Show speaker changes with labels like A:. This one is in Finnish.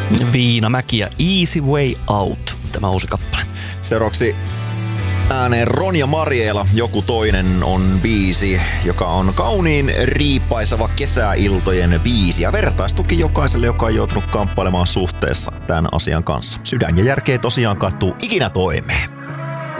A: Viinamäki ja Easy Way Out, tämä uusi kappale.
B: Seuraavaksi ääneen Ronja Mariela, Joku toinen on biisi, joka on kauniin riipaiseva kesäiltojen biisi ja vertaistuki jokaiselle, joka on joutunut kamppailemaan suhteessa tämän asian kanssa. Sydän ja järkeä tosiaan kattuu ikinä toimeen.